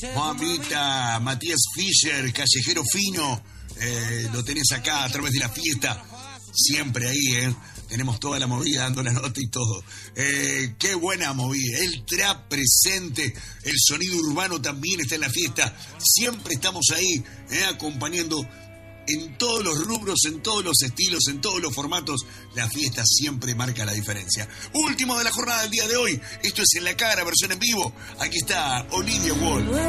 Mamita, Matías Fischer, callejero fino, lo tenés acá a través de la fiesta, siempre ahí, tenemos toda la movida dando la nota y todo. Qué buena movida, el trap presente, el sonido urbano también está en la fiesta, siempre estamos ahí, acompañando en todos los rubros, en todos los estilos, en todos los formatos. La fiesta siempre marca la diferencia. Último de la jornada del día de hoy, esto es En la Cara, versión en vivo. Aquí está Olivia Wolf.